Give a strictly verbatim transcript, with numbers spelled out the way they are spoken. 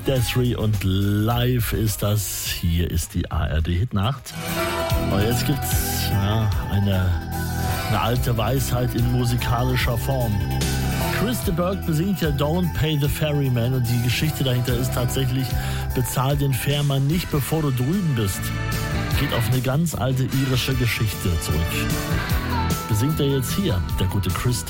Des'ree und live ist das. Hier ist die A R D-Hitnacht. Und jetzt gibt's ja, eine, eine alte Weisheit in musikalischer Form. Chris de Burgh besingt ja Don't Pay the Ferryman und die Geschichte dahinter ist tatsächlich, bezahl den Fährmann nicht, bevor du drüben bist. Geht auf eine ganz alte irische Geschichte zurück. Besingt er jetzt hier, der gute Chris de